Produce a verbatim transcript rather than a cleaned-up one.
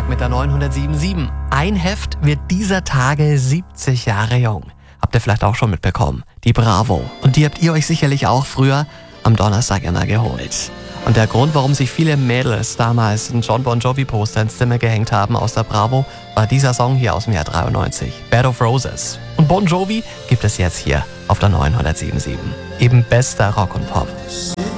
Donnerstag mit der neunhundertsiebenundsiebzig. Ein Heft wird dieser Tage siebzig Jahre jung. Habt ihr vielleicht auch schon mitbekommen. Die Bravo. Und die habt ihr euch sicherlich auch früher am Donnerstag immer geholt. Und der Grund, warum sich viele Mädels damals ein John Bon Jovi Poster ins Zimmer gehängt haben aus der Bravo, war dieser Song hier aus dem Jahr dreiundneunzig. Bed of Roses. Und Bon Jovi gibt es jetzt hier auf der neunhundertsiebenundsiebzig. Eben bester Rock und Pop.